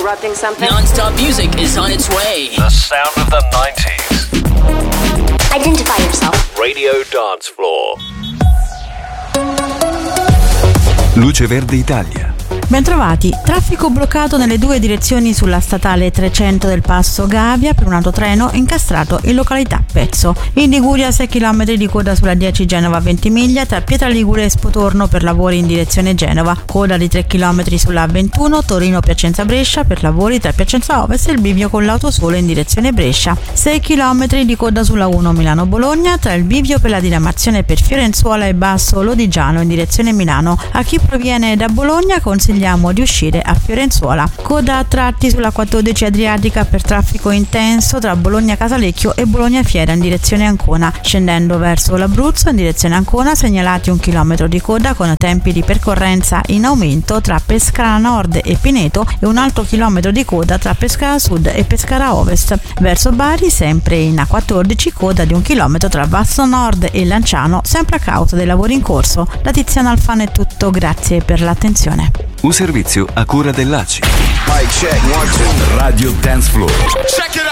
interrupting something? Non-stop music is on its way. The sound of the 90s. Identify yourself. Radio Dance Floor. Luce Verde Italia. Bentrovati. Traffico bloccato nelle due direzioni sulla statale 300 del Passo Gavia per un autotreno incastrato in località Pezzo. In Liguria 6 km di coda sulla 10 Genova Ventimiglia tra Pietra Ligure e Spotorno per lavori in direzione Genova. Coda di 3 km sulla 21 Torino Piacenza Brescia per lavori tra Piacenza Ovest e il bivio con l'autosolo in direzione Brescia. 6 km di coda sulla 1 Milano Bologna tra il bivio per la diramazione per Fiorenzuola e Basso Lodigiano in direzione Milano. A chi proviene da Bologna consigliamo di uscire a Fiorenzuola. Coda a tratti sulla 14 Adriatica per traffico intenso tra Bologna Casalecchio e Bologna Fiera in direzione Ancona. Scendendo verso l'Abruzzo in direzione Ancona segnalati 1 chilometro di coda con tempi di percorrenza in aumento tra Pescara Nord e Pineto e un altro chilometro di coda tra Pescara Sud e Pescara Ovest. Verso Bari sempre in A14 coda di 1 chilometro tra Vasto Nord e Lanciano sempre a causa dei lavori in corso. Da Tiziana Alfano è tutto, grazie per l'attenzione. Un servizio a cura dell'ACI. Mic check, 1, 2. Radio Dance Floor. Check it out.